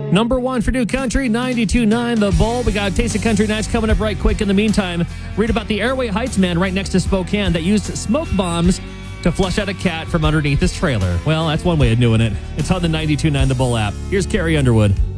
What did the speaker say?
Number one for New Country, 92.9 The Bull. We got Taste of Country Nights coming up right quick. In the meantime, read about the Airway Heights man right next to Spokane that used smoke bombs to flush out a cat from underneath his trailer. Well, that's one way of doing it. It's on the 92.9 The Bull app. Here's Carrie Underwood.